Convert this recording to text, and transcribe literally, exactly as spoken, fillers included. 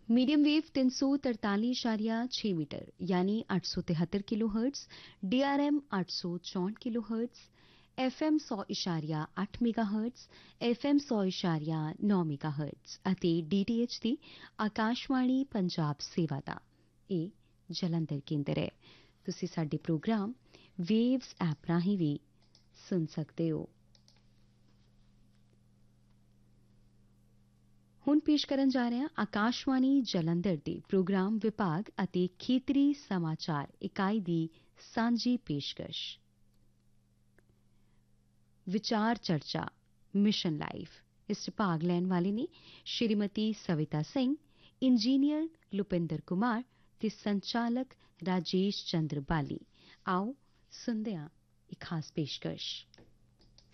Medium wave तीन सौ तरतालीस इशारिया छः मीटर यानी आठ सौ तिहत्तर kilo hertz, D R M आठ सौ चौंठ किलो हर्ट्स, एफ एम सौ इशारिया अठ मेगा हर्ट्स, एफ एम सौ इशारिया नौ मेगा हर्ट्स ਅਤੇ डी टी एच ਦੀ ਆਕਾਸ਼ਵਾਣੀ ਪੰਜਾਬ ਸੇਵਾ ਦਾ ਇਹ ਜਲੰਧਰ ਕੇਂਦਰ ਹੈ। ਤੁਸੀਂ ਸਾਡੇ ਪ੍ਰੋਗਰਾਮ ਵੇਵਸ ਐਪ ਰਾਹੀਂ ਵੀ ਸੁਣ ਸਕਦੇ ਹੋ। ਹੁਣ ਪੇਸ਼ ਕਰਨ ਜਾ ਰਹੇ ਹਾਂ ਆਕਾਸ਼ਵਾਣੀ ਜਲੰਧਰ ਦੇ ਪ੍ਰੋਗਰਾਮ ਵਿਭਾਗ ਅਤੇ ਖੇਤਰੀ ਸਮਾਚਾਰ ਇਕਾਈ ਦੀ ਸਾਂਝੀ ਪੇਸ਼ਕਸ਼। ਵਿਚਾਰ ਚਰਚਾ ਮਿਸ਼ਨ ਲਾਈਫ। ਇਸ 'ਚ ਭਾਗ ਲੈਣ ਵਾਲੇ ਨੇ ਸ਼੍ਰੀਮਤੀ ਸਵਿਤਾ ਸਿੰਘ, ਇੰਜੀਨੀਅਰ ਲੁਪਿੰਦਰ ਕੁਮਾਰ ਤੇ ਸੰਚਾਲਕ ਰਾਜੇਸ਼ ਚੰਦਰ ਬਾਲੀ। ਆਓ ਸੁਣਦੇ ਹਾਂ ਇੱਕ ਖਾਸ ਪੇਸ਼ਕਸ਼।